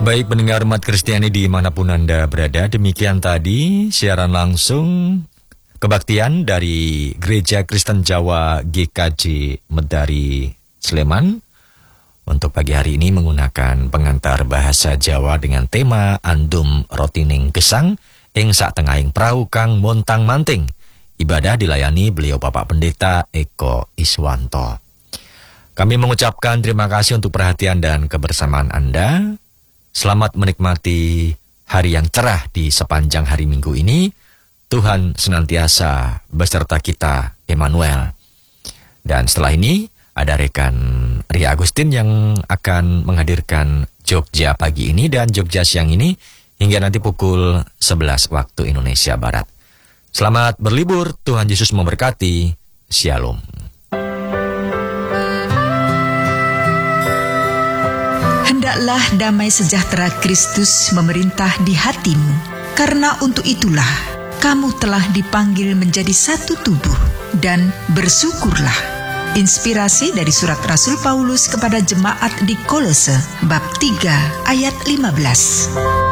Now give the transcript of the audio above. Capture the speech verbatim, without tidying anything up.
Baik pendengar umat Kristiani dimanapun Anda berada, demikian tadi siaran langsung kebaktian dari Gereja Kristen Jawa G K J Medari Sleman. Untuk pagi hari ini menggunakan pengantar bahasa Jawa dengan tema Andum Rotining Gesang ing sak tengahing prau kang montang manting. Ibadah dilayani beliau Bapak Pendeta Eko Iswanto. Kami mengucapkan terima kasih untuk perhatian dan kebersamaan Anda. Selamat menikmati hari yang cerah di sepanjang hari Minggu ini. Tuhan senantiasa beserta kita, Emmanuel. Dan setelah ini ada rekan Ria Agustin yang akan menghadirkan Jogja pagi ini dan Jogja siang ini hingga nanti pukul sebelas waktu Indonesia Barat. Selamat berlibur, Tuhan Yesus memberkati. Shalom. Hendaklah damai sejahtera Kristus memerintah di hatimu, karena untuk itulah kamu telah dipanggil menjadi satu tubuh, dan bersyukurlah. Inspirasi dari surat Rasul Paulus kepada jemaat di Kolose, bab tiga ayat lima belas.